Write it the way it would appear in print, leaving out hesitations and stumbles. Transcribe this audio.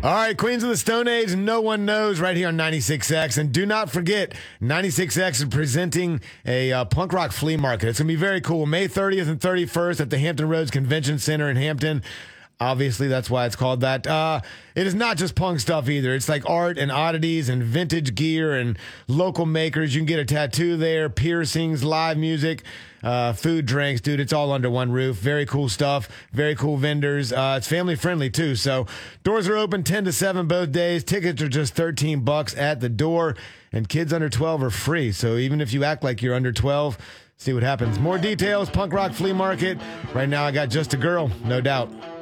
All right, Queens of the Stone Age, No One Knows, right here on 96X. And do not forget, 96X is presenting a punk rock flea market. It's going to be very cool. May 30th and 31st at the Hampton Roads Convention Center in Hampton. Obviously, that's why it's called that. It is not just punk stuff either. It's like art and oddities and vintage gear and local makers. You can get a tattoo there, piercings, live music, food, drinks. Dude, it's all under one roof. Very cool stuff. Very cool vendors. It's family friendly too. So doors are open 10 to 7 both days. Tickets are just $13 at the door. And kids under 12 are free. So even if you act like you're under 12, see what happens. More details, Punk Rock Flea Market. Right now I got Just a Girl, no doubt.